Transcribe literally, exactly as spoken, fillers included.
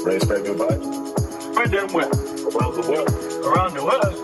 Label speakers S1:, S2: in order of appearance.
S1: Ready to spread good vibes?
S2: Spread them where?
S1: Around the world.
S2: Around the world.